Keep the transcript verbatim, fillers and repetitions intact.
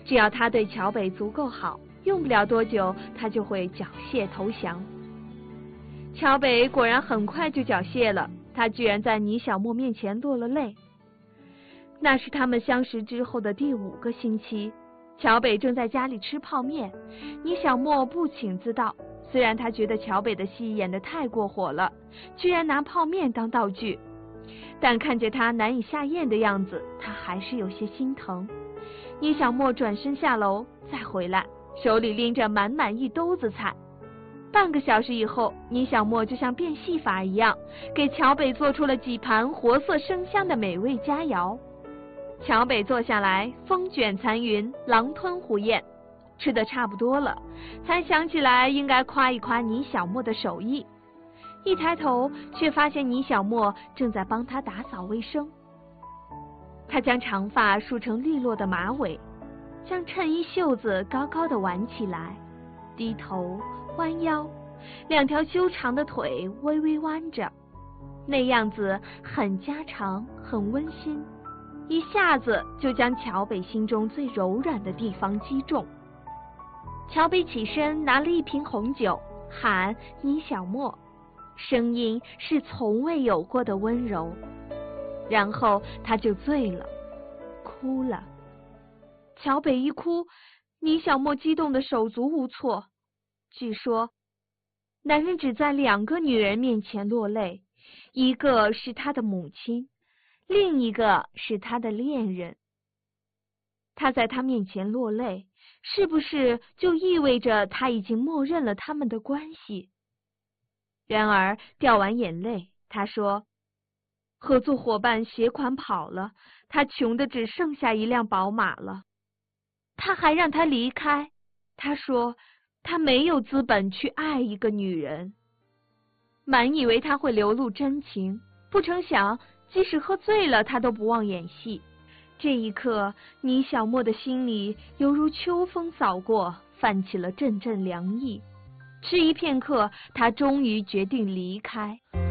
只要他对乔北足够好，用不了多久，他就会缴械投降。乔北果然很快就缴械了，他居然在倪小沫面前落了泪。那是他们相识之后的第五个星期，乔北正在家里吃泡面，倪小沫不请自到。虽然他觉得乔北的戏演得太过火了，居然拿泡面当道具，但看着他难以下咽的样子，他还是有些心疼。倪小沫转身下楼，再回来，手里拎着满满一兜子菜。半个小时以后，倪小沫就像变戏法一样，给乔北做出了几盘活色生香的美味佳肴。乔北坐下来，风卷残云，狼吞虎咽，吃得差不多了，才想起来应该夸一夸倪小沫的手艺。一抬头，却发现倪小沫正在帮他打扫卫生。他将长发梳成利落的马尾，将衬衣袖子高高的挽起来，低头弯腰，两条修长的腿微微弯着，那样子很家常，很温馨，一下子就将乔北心中最柔软的地方击中。乔北起身拿了一瓶红酒，喊倪小沫，声音是从未有过的温柔。然后他就醉了，哭了。乔北一哭，倪小沫激动的手足无措。据说，男人只在两个女人面前落泪，一个是他的母亲，另一个是他的恋人。他在他面前落泪，是不是就意味着他已经默认了他们的关系？然而掉完眼泪，他说，合作伙伴携款跑了，他穷的只剩下一辆宝马了。他还让他离开，他说他没有资本去爱一个女人。满以为他会流露真情，不成想即使喝醉了，他都不忘演戏。这一刻，倪小沫的心里犹如秋风扫过，泛起了阵阵凉意。迟疑片刻，他终于决定离开。